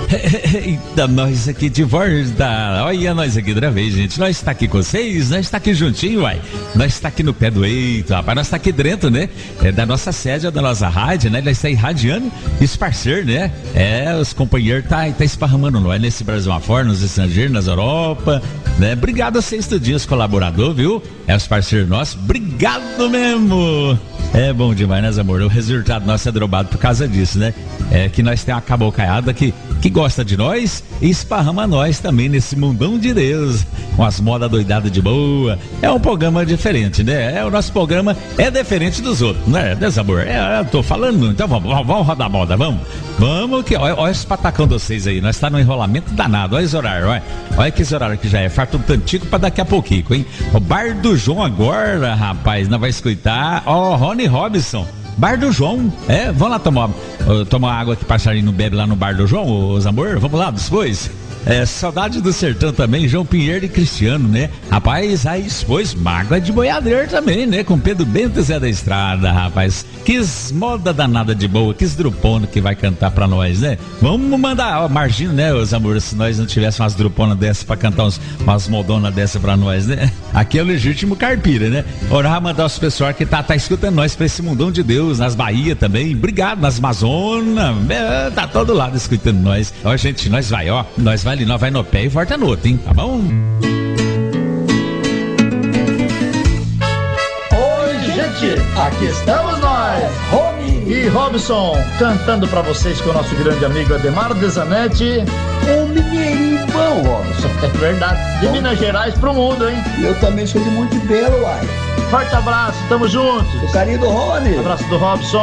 Eita, nós aqui de volta. Olha nós aqui outra vez, gente. Nós está aqui com vocês, nós está aqui juntinho, uai. Nós está aqui no pé do eito, rapaz. Nós está aqui dentro, né? É da nossa sede, da nossa rádio, né? Nós está irradiando esse parceiro, né? Os companheiros tá esparramando nós nesse Brasil afora, nos estrangeiros, nas Europa, né? Obrigado a vocês dias colaborador, viu? Os parceiros nossos. Obrigado mesmo. É bom demais, né, amor? O resultado nosso é drobado por causa disso, né? É que nós temos uma cabocaiada que gosta de nós e esparrama nós também nesse mundão de Deus, com as modas doidadas de boa. É um programa diferente, né? O nosso programa é diferente dos outros, né, amor? Eu tô falando, então vamos rodar a moda, vamos que, olha esse patacão de vocês aí, nós tá no enrolamento danado, olha esse horário, olha que esse horário que já é farto um tantico pra daqui a pouquinho, hein? O Bar do João agora, rapaz, nós vai escutar, Rony Robson. Bar do João, vamos lá tomar água que passarinho não bebe lá no Bar do João, os amor, vamos lá depois. Saudade do sertão também, João Pinheiro e Cristiano, né? Rapaz, aí expôs mágoa de boiadeiro também, né? Com Pedro Bento e Zé da Estrada, rapaz. Que moda danada de boa, que esdrupona que vai cantar pra nós, né? Vamos mandar, Marginho, né, os amores, se nós não tivéssemos umas druponas dessas pra cantar umas modonas dessas pra nós, né? Aqui é o legítimo caipira, né? Ora, vamos mandar os pessoal que tá escutando nós pra esse mundão de Deus, nas Bahia também, obrigado, nas Amazonas, tá todo lado escutando nós. Ó, gente, nós vai ali, nós vai no pé e volta no outro, hein? Tá bom? Oi, gente, aqui estamos nós, Rony e Robson, cantando pra vocês com o nosso grande amigo Ademar Dezanetti. É mineirinho bom, Robson. É verdade, de Minas Gerais pro mundo, hein? Eu também sou de Monte Belo, uai. Forte abraço, tamo juntos. O carinho do Rony. Abraço do Robson.